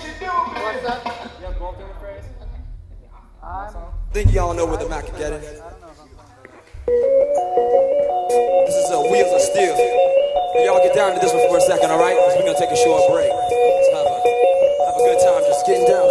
What's up? You have both in the phrase? I'm Think y'all know where the Mac can get it. This is Wheels of Steel. Y'all get down to this one for a second, alright? Because we're gonna take a short break. Let's have a good time just getting down.